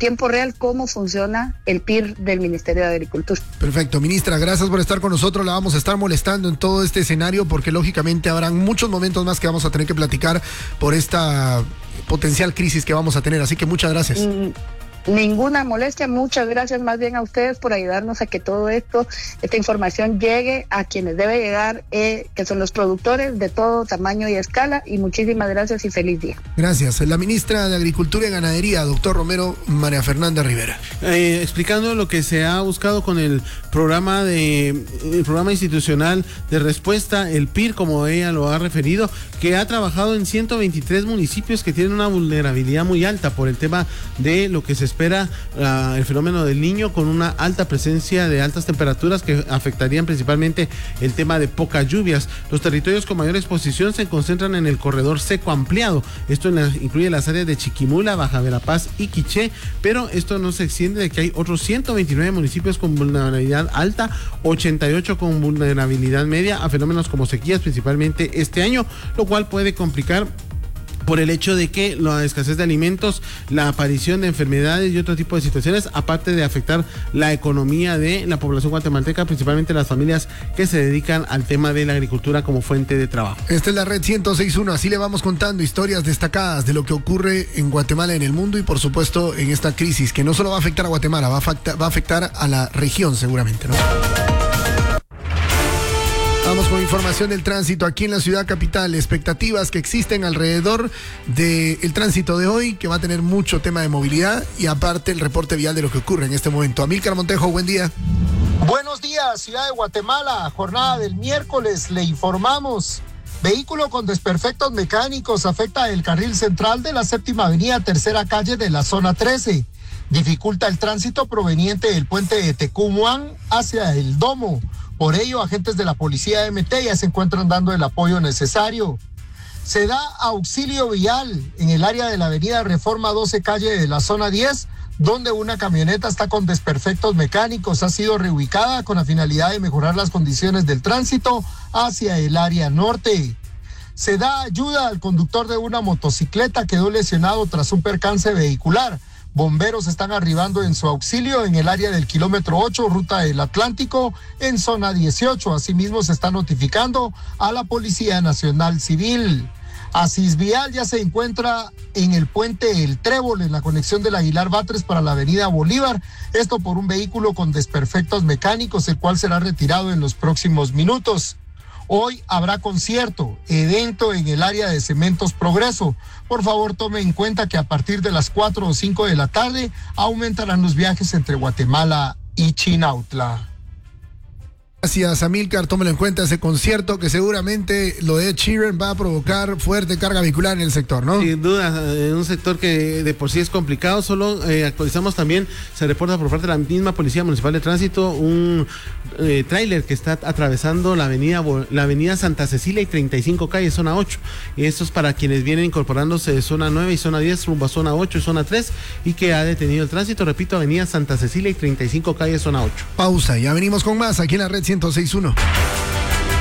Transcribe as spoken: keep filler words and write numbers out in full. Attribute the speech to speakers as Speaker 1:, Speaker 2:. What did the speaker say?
Speaker 1: tiempo real cómo funciona el P I R del Ministerio de Agricultura.
Speaker 2: Perfecto, ministra, gracias por estar con nosotros. La vamos a estar molestando en todo este escenario porque lógicamente habrán muchos momentos más que vamos a tener que platicar por esta potencial crisis que vamos a tener, así que muchas gracias.
Speaker 1: Mm. Ninguna molestia, muchas gracias más bien a ustedes por ayudarnos a que todo esto, esta información llegue a quienes debe llegar, eh, que son los productores de todo tamaño y escala, y muchísimas gracias y feliz día.
Speaker 2: Gracias. La ministra de Agricultura y Ganadería, doctor Romero, María Fernanda Rivera.
Speaker 3: Eh, explicando lo que se ha buscado con el programa de el programa institucional de respuesta, el P I R, como ella lo ha referido, que ha trabajado en ciento veintitrés municipios que tienen una vulnerabilidad muy alta por el tema de lo que se espera uh, el fenómeno del Niño, con una alta presencia de altas temperaturas que afectarían principalmente el tema de pocas lluvias. Los territorios con mayor exposición se concentran en el corredor seco ampliado. Esto en la, incluye las áreas de Chiquimula, Baja Verapaz y Quiché, pero esto no se extiende de que hay otros ciento veintinueve municipios con vulnerabilidad alta, ochenta y ocho con vulnerabilidad media a fenómenos como sequías, principalmente este año, lo cual puede complicar por el hecho de que la escasez de alimentos, la aparición de enfermedades y otro tipo de situaciones, aparte de afectar la economía de la población guatemalteca, principalmente las familias que se dedican al tema de la agricultura como fuente de trabajo.
Speaker 2: Esta es la red ciento seis punto uno, así le vamos contando historias destacadas de lo que ocurre en Guatemala, en el mundo y por supuesto en esta crisis que no solo va a afectar a Guatemala, va a afectar, va a afectar a la región seguramente, ¿no? Vamos con información del tránsito aquí en la ciudad capital. Expectativas que existen alrededor del tránsito de hoy, que va a tener mucho tema de movilidad y aparte el reporte vial de lo que ocurre en este momento. Amílcar Montejo, buen día.
Speaker 4: Buenos días, ciudad de Guatemala. Jornada del miércoles, le informamos. Vehículo con desperfectos mecánicos afecta el carril central de la séptima avenida, tercera calle de la zona trece. Dificulta el tránsito proveniente del puente de Tecumuán hacia el Domo. Por ello, agentes de la policía M T ya se encuentran dando el apoyo necesario. Se da auxilio vial en el área de la avenida Reforma doce, calle de la zona diez, donde una camioneta está con desperfectos mecánicos. Ha sido reubicada con la finalidad de mejorar las condiciones del tránsito hacia el área norte. Se da ayuda al conductor de una motocicleta, quedó lesionado tras un percance vehicular. Bomberos están arribando en su auxilio en el área del kilómetro ocho, ruta del Atlántico, en zona dieciocho. Asimismo, se está notificando a la Policía Nacional Civil. Asisvial ya se encuentra en el puente El Trébol, en la conexión del Aguilar Batres para la avenida Bolívar. Esto por un vehículo con desperfectos mecánicos, el cual será retirado en los próximos minutos. Hoy habrá concierto, evento en el área de Cementos Progreso. Por favor, tome en cuenta que a partir de las cuatro o cinco de la tarde aumentarán los viajes entre Guatemala y Chinautla.
Speaker 2: Gracias, Amílcar. Tómelo en cuenta ese concierto que seguramente lo de Ed Sheeran va a provocar fuerte carga vehicular en el sector, ¿no?
Speaker 3: Sin duda, en un sector que de por sí es complicado. Solo eh, actualizamos también, se reporta por parte de la misma Policía Municipal de Tránsito, un eh, tráiler que está atravesando la avenida la avenida Santa Cecilia y treinta y cinco calle, zona ocho. Y esto es para quienes vienen incorporándose de zona nueve y zona diez rumbo a zona ocho y zona tres y que ha detenido el tránsito. Repito, avenida Santa Cecilia y treinta y cinco calle, zona ocho.
Speaker 2: Pausa, ya venimos con más aquí en la red ciento seis punto uno.